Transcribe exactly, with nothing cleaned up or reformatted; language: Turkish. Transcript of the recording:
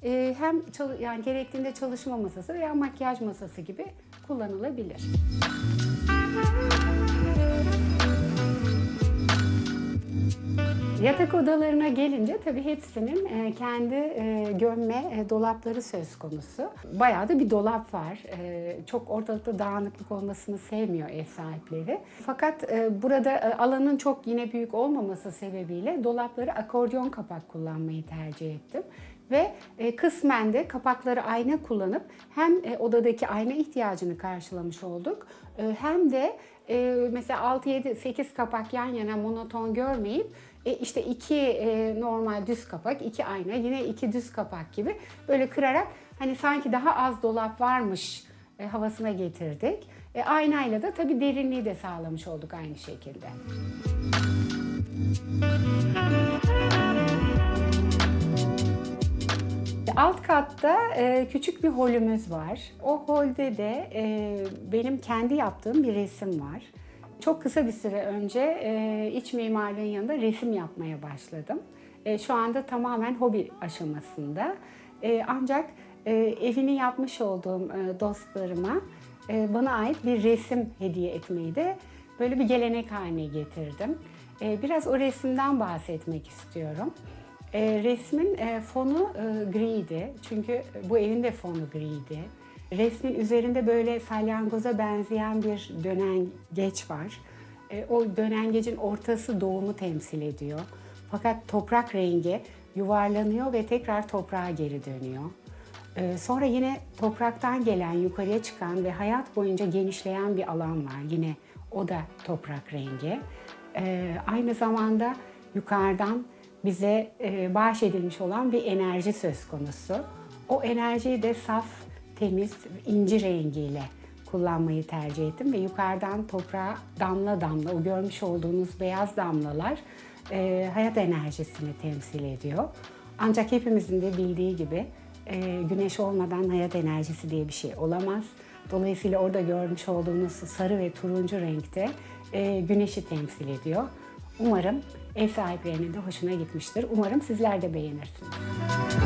e, hem çalı- yani gerektiğinde çalışma masası veya makyaj masası gibi kullanılabilir. Yatak odalarına gelince tabii hepsinin e, kendi e, gömme e, dolapları söz konusu. Bayağı da bir dolap var. E, çok ortalıkta dağınıklık olmasını sevmiyor ev sahipleri. Fakat e, burada e, alanın çok yine büyük olmaması sebebiyle dolapları akordeon kapak kullanmayı tercih ettim. Ve e, kısmen de kapakları ayna kullanıp hem e, odadaki ayna ihtiyacını karşılamış olduk, e, hem de e, mesela altı yedi sekiz kapak yan yana monoton görmeyip e, işte iki e, normal düz kapak, iki ayna, yine iki düz kapak gibi böyle kırarak hani sanki daha az dolap varmış e, havasına getirdik. E, aynayla da tabii derinliği de sağlamış olduk aynı şekilde. Alt katta e, küçük bir holümüz var. O holde de e, benim kendi yaptığım bir resim var. Çok kısa bir süre önce e, iç mimarlığın yanında resim yapmaya başladım. E, şu anda tamamen hobi aşamasında. E, ancak e, evini yapmış olduğum e, dostlarıma e, bana ait bir resim hediye etmeyi de böyle bir gelenek haline getirdim. E, biraz o resimden bahsetmek istiyorum. E, resmin e, fonu e, griydi. Çünkü bu evin de fonu griydi. Resmin üzerinde böyle salyangoza benzeyen bir dönengeç var. E, o dönengecin ortası doğumu temsil ediyor. Fakat toprak rengi yuvarlanıyor ve tekrar toprağa geri dönüyor. E, sonra yine topraktan gelen, yukarıya çıkan ve hayat boyunca genişleyen bir alan var. Yine o da toprak rengi. E, aynı zamanda yukarıdan bize e, bahşedilmiş olan bir enerji söz konusu. O enerjiyi de saf, temiz, inci rengiyle kullanmayı tercih ettim ve yukarıdan toprağa damla damla, o görmüş olduğunuz beyaz damlalar e, hayat enerjisini temsil ediyor. Ancak hepimizin de bildiği gibi e, güneş olmadan hayat enerjisi diye bir şey olamaz. Dolayısıyla orada görmüş olduğunuz sarı ve turuncu renkte e, güneşi temsil ediyor. Umarım ev sahiplerinin de hoşuna gitmiştir. Umarım sizler de beğenirsiniz.